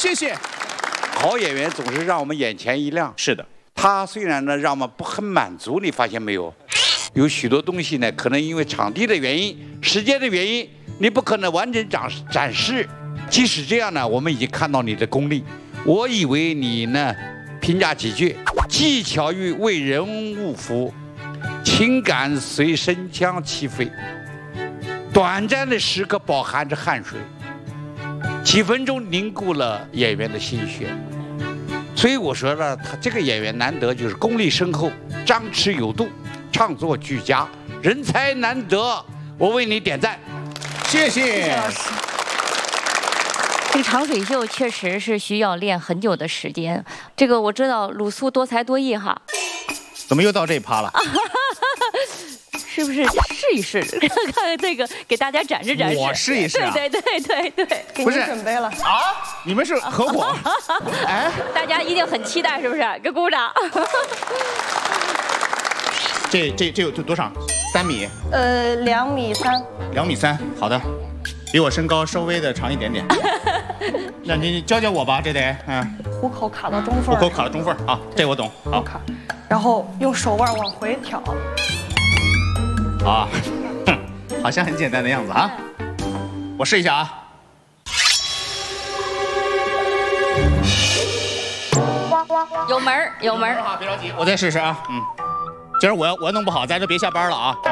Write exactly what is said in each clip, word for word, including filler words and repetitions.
谢谢。 好演员总是让我们眼前一亮。 是的， 他虽然呢让我们不很满足，你发现没有？有许多东西呢，可能因为场地的原因、时间的原因，你不可能完整展展示。即使这样呢，我们已经看到你的功力。我以为你呢，评价几句：技巧于为人物服务，情感随声腔起飞，短暂的时刻饱含着汗水，几分钟凝固了演员的心血。所以我说了，他这个演员难得就是功力深厚、张弛有度、唱作俱佳，人才难得。我为你点赞， 谢谢。 谢谢老师。这个长水袖确实是需要练很久的时间。这个我知道鲁肃多才多艺哈。 怎么又到这一趴了？ 是不是试一试，看看这个给大家展示展示？ 我试一试啊！ 对对对对对， 不是准备了啊？你们是合伙？哎， 大家一定很期待，是不是？给鼓掌。 这这这有多少？三米？ 呃，两米三。 两米三，好的，比我身高稍微的长一点点。那你教教我吧，这得嗯。 虎口卡到中缝。 虎口卡到中缝啊，这我懂。好。 卡，然后用手腕往回挑。 啊，哼，好像很简单的样子啊。我试一下啊。 有门儿，有门儿啊，别着急，我再试试啊。嗯，今儿我要我要弄不好，咱就别下班了啊。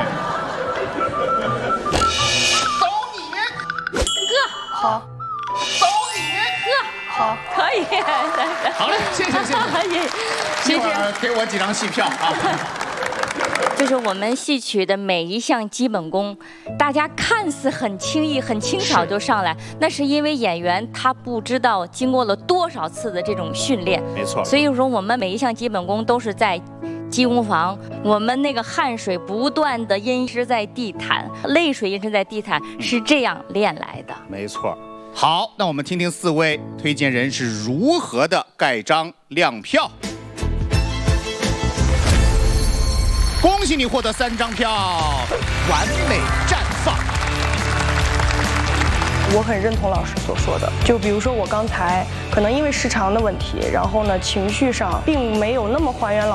走你， 哥， 好。 走你，哥，好，可以。 好嘞，谢谢谢谢。 谢谢。 一会儿给我几张戏票啊。 就是我们戏曲的每一项基本功，大家看似很轻易、很轻巧就上来，那是因为演员他不知道经过了多少次的这种训练。 没错。 所以说，我们每一项基本功都是在基功房，我们那个汗水不断的阴湿在地毯，泪水阴湿在地毯，是这样练来的。 没错。好，那我们听听四位推荐人是如何的盖章亮票。恭喜你获得三张票，完美绽放。 我很认同老师所说的，就比如说我刚才可能因为时长的问题，然后呢情绪上并没有那么还原老